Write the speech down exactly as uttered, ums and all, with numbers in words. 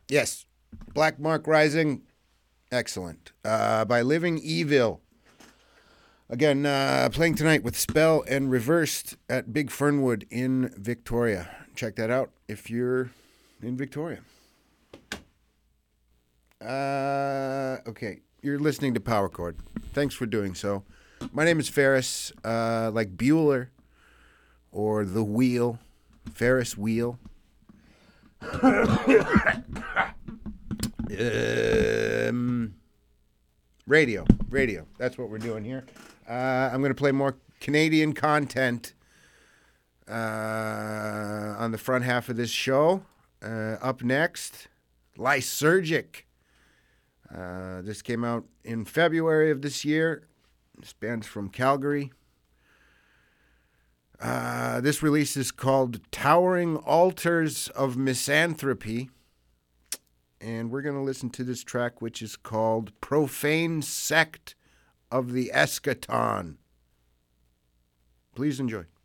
Yes. Black Mark Rising. Excellent. Uh, by Living Evil. Again, uh, playing tonight with Spell and Reversed at Big Fernwood in Victoria. Check that out if you're in Victoria. Uh, okay, you're listening to Power Chord. Thanks for doing so. My name is Ferris, uh, like Bueller or The Wheel, Ferris Wheel. um, radio, radio. That's what we're doing here. Uh, I'm going to play more Canadian content uh, on the front half of this show. Uh, up next, Lysergic. Uh, this came out in February of this year. This band's from Calgary. Uh, this release is called Towering Altars of Misanthropy. And we're going to listen to this track, which is called Profane Sect of the Eschaton. Please enjoy.